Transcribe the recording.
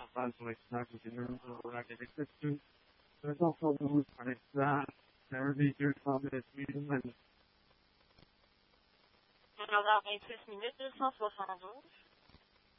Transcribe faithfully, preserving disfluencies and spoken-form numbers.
Brunswick, Snuggle, Racket Existence. There's also those credits that there will be your public meeting and Alors, vingt-six minutes, deux cent soixante-douze.